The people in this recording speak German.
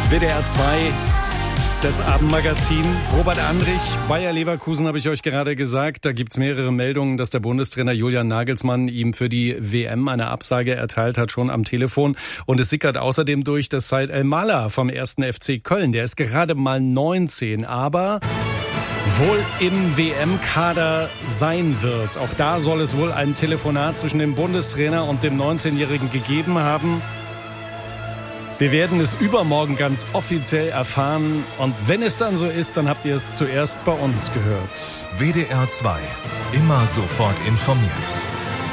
WDR 2, das Abendmagazin. Robert Andrich, Bayer Leverkusen habe ich euch gerade gesagt. Da gibt es mehrere Meldungen, dass der Bundestrainer Julian Nagelsmann ihm für die WM eine Absage erteilt hat, schon am Telefon. Und es sickert außerdem durch, dass Said El-Mala vom 1. FC Köln, der ist gerade mal 19, aber wohl im WM-Kader sein wird. Auch da soll es wohl ein Telefonat zwischen dem Bundestrainer und dem 19-Jährigen gegeben haben. Wir werden es übermorgen ganz offiziell erfahren. Und wenn es dann so ist, dann habt ihr es zuerst bei uns gehört. WDR 2. Immer sofort informiert.